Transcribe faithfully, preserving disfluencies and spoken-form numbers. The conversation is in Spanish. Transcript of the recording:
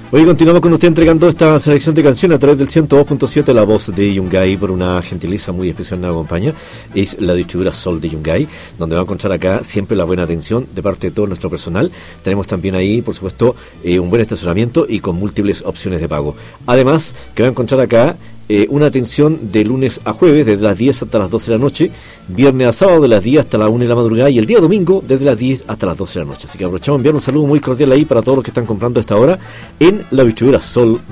Hoy continuamos con usted entregando esta selección de canciones a través del ciento dos punto siete, la voz de Yungay, por una gentileza muy especial nos acompaña. Es la distribuidora Sol de Yungay, donde va a encontrar acá siempre la buena atención de parte de todo nuestro personal. Tenemos también ahí, por supuesto, eh, un buen estacionamiento y con múltiples opciones de pago. Además, que va a encontrar acá Eh, una atención de lunes a jueves desde las diez hasta las doce de la noche, viernes a sábado de las diez hasta la una de la madrugada y el día domingo desde las diez hasta las doce de la noche. Así que aprovechamos a enviar un saludo muy cordial ahí para todos los que están comprando a esta hora en la distribuidora Sol